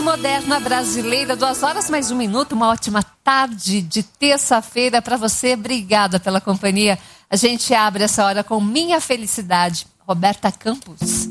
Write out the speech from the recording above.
Moderna Brasileira, 2h mais 1 minuto, uma ótima tarde de terça-feira para você. Obrigada pela companhia. A gente abre essa hora com Minha Felicidade, Roberta Campos.